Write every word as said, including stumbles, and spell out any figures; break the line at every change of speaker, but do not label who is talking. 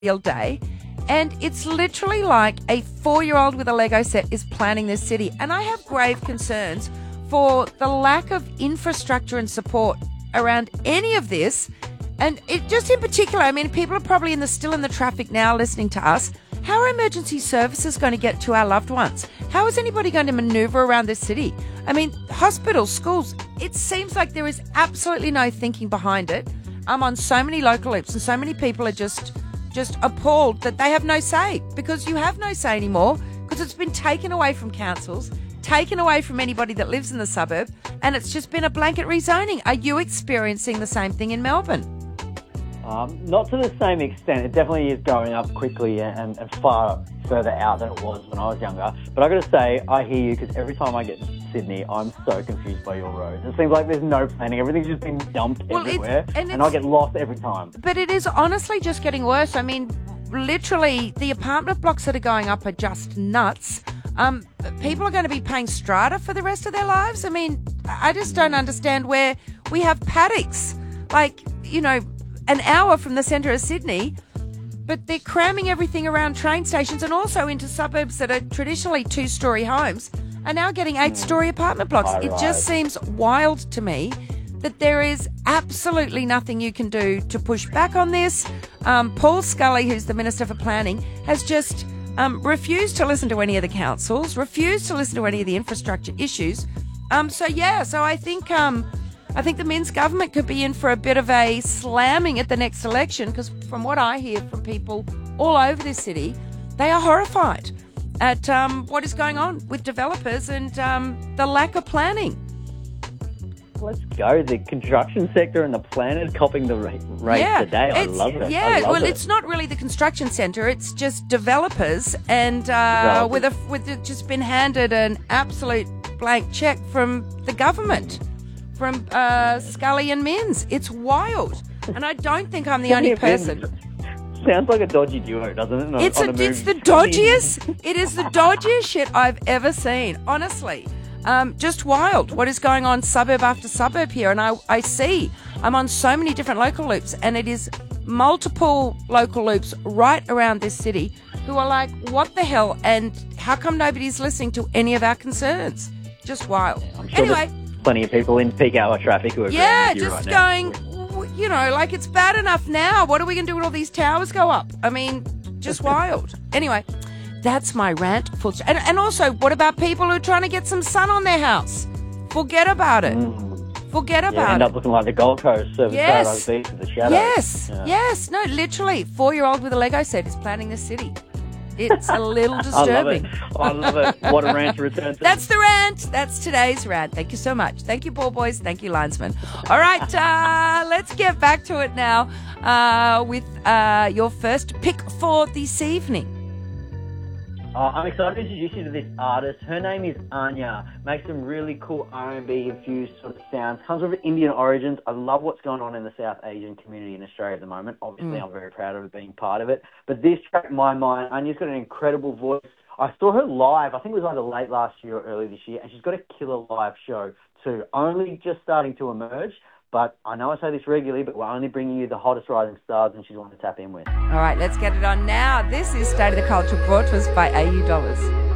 field day. And it's literally like a four-year-old with a Lego set is planning this city. And I have grave concerns for the lack of infrastructure and support around any of this. And it just in particular, I mean, people are probably in the still in the traffic now listening to us. How are emergency services going to get to our loved ones? How is anybody going to maneuver around this city? I mean, hospitals, schools, it seems like there is absolutely no thinking behind it. I'm on so many local loops and so many people are just just appalled that they have no say, because you have no say anymore, because it's been taken away from councils, taken away from anybody that lives in the suburb, and it's just been a blanket rezoning. Are you experiencing the same thing in Melbourne?
Um, not to the same extent. It definitely is going up quickly and, and far further out than it was when I was younger. But I got to say, I hear you, because every time I get to Sydney, I'm so confused by your roads. It seems like there's no planning. Everything's just been dumped well, everywhere,
it's, and,
and I get lost every time.
But it is honestly just getting worse. I mean, literally, the apartment blocks that are going up are just nuts. Um, people are going to be paying strata for the rest of their lives. I mean, I just don't understand where we have paddocks, like, you know, an hour from the centre of Sydney, but they're cramming everything around train stations and also into suburbs that are traditionally two-storey homes are now getting eight-storey apartment blocks.
Right,
it
right.
just seems wild to me that there is absolutely nothing you can do to push back on this. Um, Paul Scully, who's the Minister for Planning, has just um, refused to listen to any of the councils, refused to listen to any of the infrastructure issues. Um, so, yeah, so I think... Um, I think the Minns government could be in for a bit of a slamming at the next election, because from what I hear from people all over this city, they are horrified at um, what is going on with developers and um, the lack of planning.
Let's go. The construction sector and the planners copping the rate, rate
yeah,
today. I love it.
Yeah,
I love
well,
it.
it's not really the construction centre. It's just developers and uh,
Developers.
with a with just been handed an absolute blank cheque from the government. From uh, Scully and Minns. It's wild. And I don't think I'm the only person.
Sounds like a dodgy duo, doesn't it? On,
It's,
on
a,
a
it's the dodgiest. It is the dodgiest shit I've ever seen, honestly. Um, just wild what is going on suburb after suburb here. And I, I see, I'm on so many different local loops, and it is multiple local loops right around this city who are like, what the hell? And how come nobody's listening to any of our concerns? Just wild.
I'm sure
Anyway.
Plenty of people in peak hour traffic who are
Yeah,
agreeing with you
just
right now.
going, w- you know, like it's bad enough now. What are we going to do when all these towers go up? I mean, just wild. Anyway, that's my rant. Full st- and, and also, what about people who are trying to get some sun on their house? Forget about it.
Mm.
Forget
Yeah,
about
end
it.
up looking like the Gold Coast service
Yes.
Paradise Beach with the shadows.
Yes,
Yeah.
yes. No, literally, four-year-old with a Lego set is planning this city. It's a little
I love
disturbing.
it. I love it. What a rant to return to.
That's the rant. That's today's rant. Thank you so much. Thank you, ball boys. Thank you, linesman. All right, uh, let's get back to it now uh, with uh, your first pick for this evening.
Uh, I'm excited to introduce you to this artist. Her name is Anya. Makes some really cool R and B infused sort of sounds. Comes from Indian origins. I love what's going on in the South Asian community in Australia at the moment. Obviously,
Mm.
I'm very proud of being part of it. But this track, My Mind, Anya's got an incredible voice. I saw her live. I think it was either late last year or early this year, and she's got a killer live show too. Only just starting to emerge. But I know I say this regularly, but we're only bringing you the hottest rising stars, and she's one to tap in with.
All right, let's get it on now. This is State of the Culture, brought to us by A U Dollars.